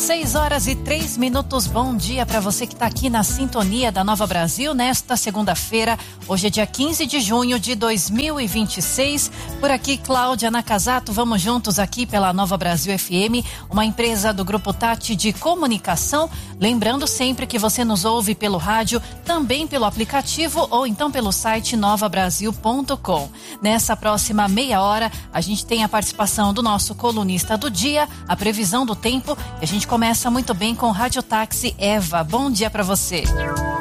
6h03. Bom dia para você que está aqui na sintonia da Nova Brasil nesta segunda-feira. Hoje é dia 15 de junho de 2026. Por aqui, Cláudia Nakazato, vamos juntos aqui pela Nova Brasil FM, uma empresa do Grupo Tati de Comunicação. Lembrando sempre que você nos ouve pelo rádio, também pelo aplicativo ou então pelo site novabrasil.com. Nessa próxima meia hora, a gente tem a participação do nosso colunista do dia, a previsão do tempo, e a gente começa muito bem com o Rádio Táxi Eva. Bom dia para você.